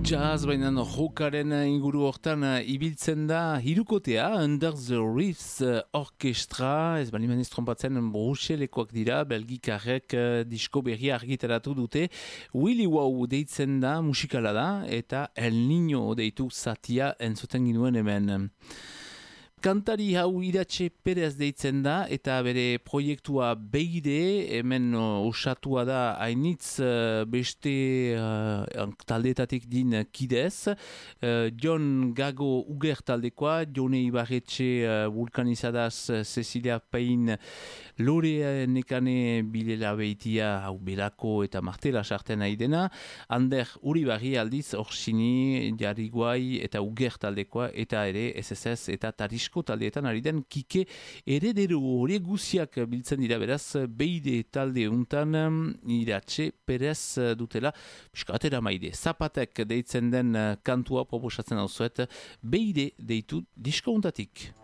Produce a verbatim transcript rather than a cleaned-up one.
Jazz, baina jokaren inguru hortan ibiltzen da hirukotea, Under the Reefs Orkestra, ez bali maniz trompatzen Bruselekoak dira, belgikarrek disko berria argitaratu dute. Willy Wow deitzen da, musikala da, eta El Niño deitu zatia entzuten ginuen hemen. Kantari hau Iratxe Perez deitzen da eta bere proiektua Beire, hemen osatua da hainitz beste uh, taldeetatik din kidez. Uh, John Gago Uger taldekoa, Jone Ibarretxe uh, Vulkanizadaz, Cecilia Pain, Lore Nekane Bilela Beitia, hau Belako eta Martela sartzen nahi dena, Ander Uribarri aldiz, Orsini, Jarriguai eta Uger taldekoa, eta ere S S S eta Tarisko taldeetan ari den Kike Heredero hori guziak biltzen dira, beraz Beide talde untan Iratxe Perez dutela piskatera maide. Zapatek deitzen den kantua proposatzen hau zuet, Beide deitu disko untatik.